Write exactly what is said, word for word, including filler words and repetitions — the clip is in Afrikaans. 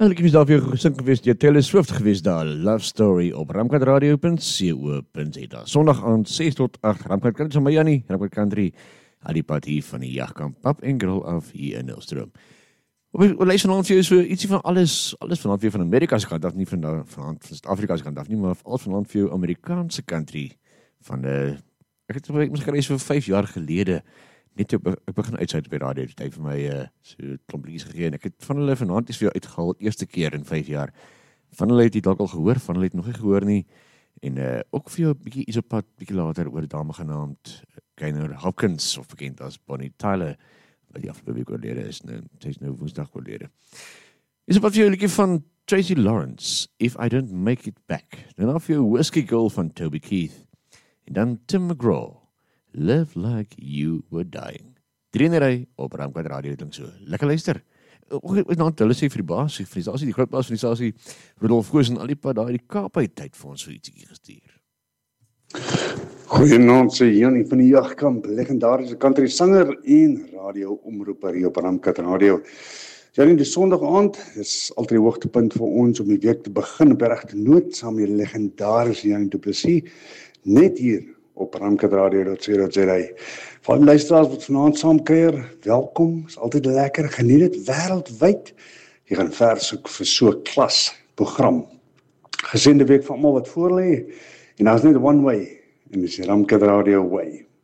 Ek was daar weer gesing geweest, die Taylor Swift geweest daar, Love Story op ramkatradio punt co punt za. Sondag aand ses tot agt, Ramkat Country, maar Jannie, Ramkat Country, al die pad hier van die Jagkamp Pap en Grill af hier in Nelstroom. Op die lijst vanavond vir jou so ietsie van alles, alles vanavond weer van Amerika's kant af, nie van, van, van Suid-Afrika's kant af nie, maar alles vanavond vir jou Amerikaanse country van, uh, ek het ek miskien reeds vir vijf jaar gelede, net op, ek begin uitsuit op die radio, het hy vir my uh, so klomplies gegeen. Ek het van hulle vanavond is vir jou uitgehaal, eerste keer in vijf jaar. Van hulle het die dalk al gehoor, van hulle het nog nie gehoor nie. En uh, ook vir jou bykie iets op pad, bykie later oor 'n dame genaamd Gaynor Hopkins, of bekend as Bonnie Tyler, wat die afgelope week oorlede is, nou, sy is nou woensdag oorlede. Is op pad vir jou liedjie van Tracy Lawrence, If I Don't Make It Back. Dan af vir jou Whiskey Girl van Toby Keith. En dan Tim McGraw, Live Like You Were Dying. Drie in die ry op Ramkat Radio, klink so. Lekker luister. Nou, hulle sê vir die baas, vir die stasie, die groot baas van die stasie, Rudolf Goos en al die pad daar die Kaap uit tyd vir ons so ietsie gestuur. Goeienaand, sê Jannie van die Jagkamp, legendariese country sanger en radio omroeper hier op Ramkat Radio. Jannie, die Sondag aand is altyd die hoogtepunt vir ons om die week te begin op die regte noot, saam met die legendarische Jannie Du Plessis, net hier op ramkat radio punt co punt za. Van die luisteraars wat vanaand saamkuier, welkom, is altyd lekker, geniet dit wêreldwyd. Jy gaan ver soek vir so 'n klas program. Gesende week vir almal wat voor lê, en daar's net one way, en dis die Ramkat Radio way.